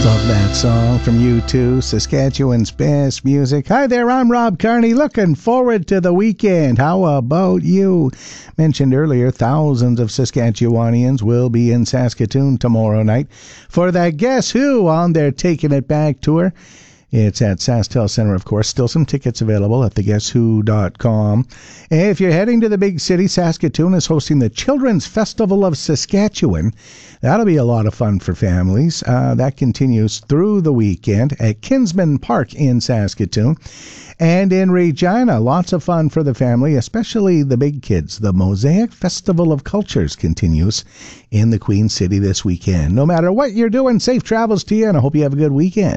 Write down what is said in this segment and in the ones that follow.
Love that song from U2, Saskatchewan's best music. Hi there, I'm Rob Carney, looking forward to the weekend. How about you? Mentioned earlier, thousands of Saskatchewanians will be in Saskatoon tomorrow night for the Guess Who on their Taking It Back tour. It's at SaskTel Centre, of course. Still some tickets available at theguesswho.com. If you're heading to the big city, Saskatoon is hosting the Children's Festival of Saskatchewan. That'll be a lot of fun for families. That continues through the weekend at Kinsman Park in Saskatoon. And in Regina, lots of fun for the family, especially the big kids. The Mosaic Festival of Cultures continues in the Queen City this weekend. No matter what you're doing, safe travels to you, and I hope you have a good weekend.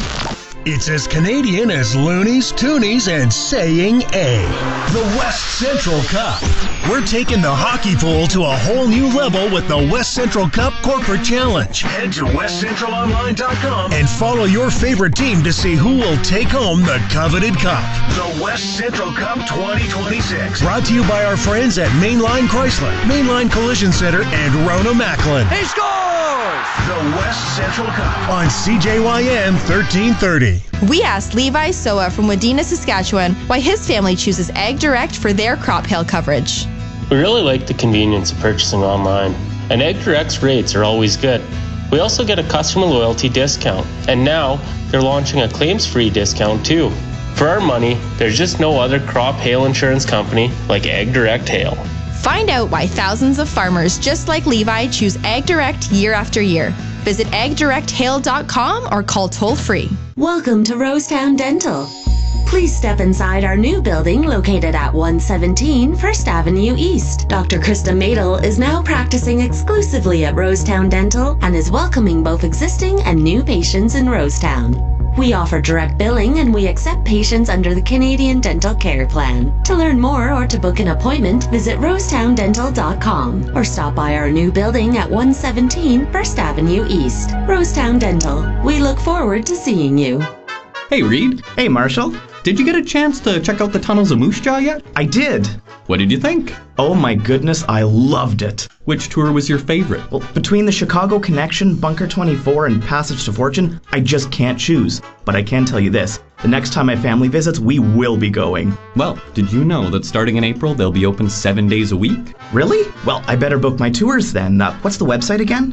It's as Canadian as Loonies, Toonies, and saying A. The West Central Cup. We're taking the hockey pool to a whole new level with the West Central Cup Corporate Challenge. Head to westcentralonline.com and follow your favorite team to see who will take home the coveted cup. The West Central Cup 2026. Brought to you by our friends at Mainline Chrysler, Mainline Collision Center, and Rona Macklin. He scores! The West Central Cup on CJYM 1330. We asked Levi Soa from Wadena, Saskatchewan, why his family chooses Ag Direct for their crop hail coverage. We really like the convenience of purchasing online, and Ag Direct's rates are always good. We also get a customer loyalty discount, and now they're launching a claims-free discount too. For our money, there's just no other crop hail insurance company like Ag Direct Hail. Find out why thousands of farmers just like Levi choose Ag Direct year after year. Visit agdirecthail.com or call toll-free. Welcome to Rosetown Dental. Please step inside our new building located at 117 First Avenue East. Dr. Krista Madel is now practicing exclusively at Rosetown Dental and is welcoming both existing and new patients in Rosetown. We offer direct billing and we accept patients under the Canadian Dental Care Plan. To learn more or to book an appointment, visit rosetowndental.com or stop by our new building at 117 First Avenue East. Rosetown Dental. We look forward to seeing you. Hey, Reed. Hey, Marshall. Did you get a chance to check out the tunnels of Moose Jaw yet? I did. What did you think? Oh my goodness, I loved it. Which tour was your favorite? Well, between the Chicago Connection, Bunker 24, and Passage to Fortune, I just can't choose. But I can tell you this, the next time my family visits, we will be going. Well, did you know that starting in April, they'll be open 7 days a week? Really? Well, I better book my tours then. What's the website again?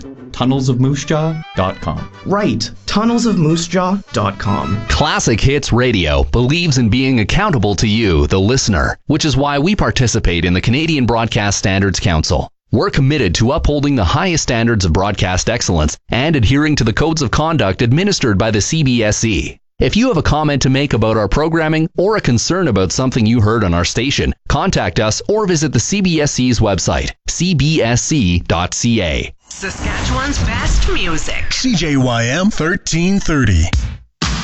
TunnelsofMooseJaw.com. Right, TunnelsofMooseJaw.com. Classic Hits Radio believes in being accountable to you, the listener, which is why we participate in the Canadian Broadcast Standards Council. We're committed to upholding the highest standards of broadcast excellence and adhering to the codes of conduct administered by the CBSE. If you have a comment to make about our programming or a concern about something you heard on our station, contact us or visit the CBSE's website, cbsc.ca. Saskatchewan's best music. CJYM 1330.